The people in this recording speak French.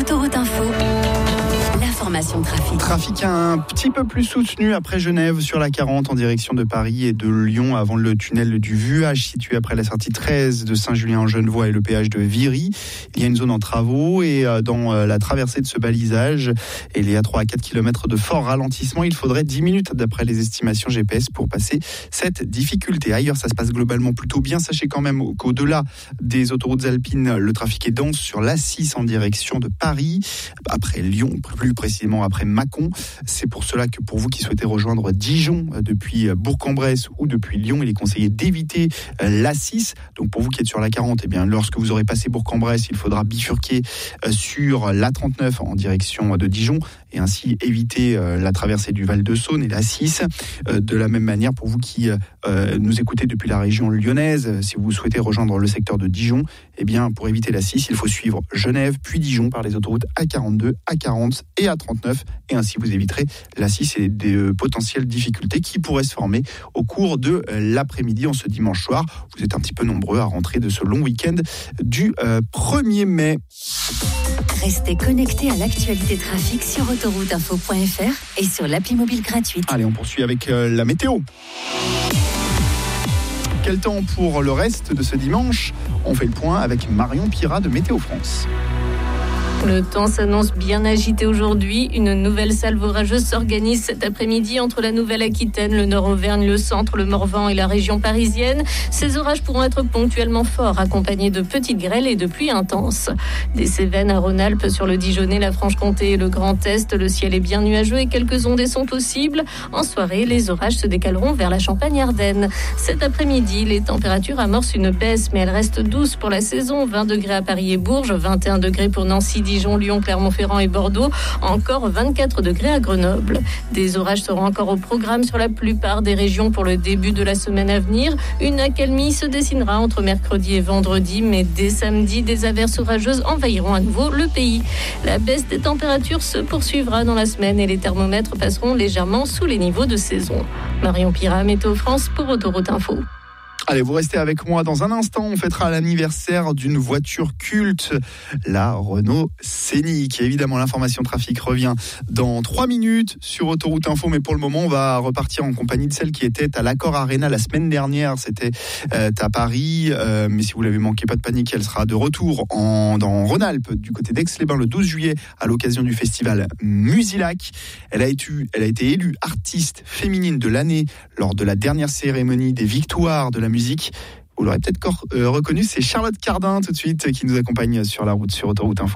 Autoroute Info, l'information trafic. Trafic un petit peu plus soutenu après Genève sur la 40 en direction de Paris et de Lyon avant le tunnel du Vuage situé après la sortie 13 de Saint-Julien-en-Genevois et le péage de Viry. Il y a une zone en travaux et dans la traversée de ce balisage, il y a 3 à 4 km de fort ralentissement. Il faudrait 10 minutes d'après les estimations GPS pour passer cette difficulté. Ailleurs, ça se passe globalement plutôt bien. Sachez quand même qu'au-delà des autoroutes alpines, le trafic est dense sur l'A6 en direction de Paris, après Lyon, plus précisément après Mâcon. C'est pour cela que pour vous qui souhaitez rejoindre Dijon depuis Bourg-en-Bresse ou depuis Lyon, il est conseillé d'éviter l'A6. Donc pour vous qui êtes sur la 40, eh bien, lorsque vous aurez passé Bourg-en-Bresse, il faudra bifurquer sur l'A39 en direction de Dijon et ainsi éviter la traversée du Val-de-Saône et l'A6. De la même manière, pour vous qui nous écoutez depuis la région lyonnaise, si vous souhaitez rejoindre le secteur de Dijon, eh bien, pour éviter l'A6, il faut suivre Genève puis Dijon par les autoroutes A42, A40 et A39 et ainsi vous éviterez l'A6 et des potentielles difficultés qui pourraient se former au cours de l'après-midi en ce dimanche soir. Vous êtes un petit peu nombreux à rentrer de ce long week-end du 1er mai. Restez connectés à l'actualité trafic sur autorouteinfo.fr et sur l'appli mobile gratuite. Allez, on poursuit avec la météo. Quel temps pour le reste de ce dimanche ? On fait le point avec Marion Pirat de Météo France. Le temps s'annonce bien agité aujourd'hui. Une nouvelle salve orageuse s'organise cet après-midi entre la Nouvelle-Aquitaine, le Nord-Auvergne, le centre, le Morvan et la région parisienne. Ces orages pourront être ponctuellement forts, accompagnés de petites grêles et de pluies intenses. Des Cévennes à Rhône-Alpes, sur le Dijonais, la Franche-Comté et le Grand Est, le ciel est bien nuageux et quelques ondées sont possibles. En soirée, les orages se décaleront vers la Champagne-Ardenne. Cet après-midi, les températures amorcent une baisse, mais elles restent douces pour la saison. 20 degrés à Paris et Bourges, 21 degrés pour Nancy, Dijon, Lyon, Clermont-Ferrand et Bordeaux, encore 24 degrés à Grenoble. Des orages seront encore au programme sur la plupart des régions pour le début de la semaine à venir. Une accalmie se dessinera entre mercredi et vendredi, mais dès samedi, des averses orageuses envahiront à nouveau le pays. La baisse des températures se poursuivra dans la semaine et les thermomètres passeront légèrement sous les niveaux de saison. Marion Pirat, Météo France pour Autoroute Info. Allez, vous restez avec moi dans un instant. On fêtera l'anniversaire d'une voiture culte, la Renault Scénic. Évidemment, l'information trafic revient dans 3 minutes sur Autoroute Info. Mais pour le moment, on va repartir en compagnie de celle qui était à l'Accor Arena la semaine dernière. C'était à Paris. Mais si vous l'avez manqué, pas de panique. Elle sera de retour dans Rhône-Alpes, du côté d'Aix-les-Bains, le 12 juillet, à l'occasion du festival Musilac. Elle a été élue artiste féminine de l'année lors de la dernière cérémonie des victoires de la musique. Vous l'aurez peut-être reconnu, c'est Charlotte Cardin tout de suite qui nous accompagne sur la route sur Autoroute Info.